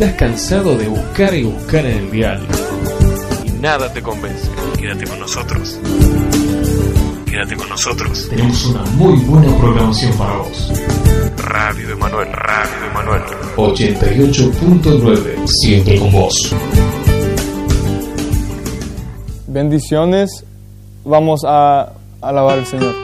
¿Estás cansado de buscar y buscar en el dial y nada te convence? Quédate con nosotros. Quédate con nosotros. Tenemos una muy buena programación para vos. Radio Emanuel, Radio Emanuel 88.9, siempre con vos. Bendiciones, vamos a alabar al Señor.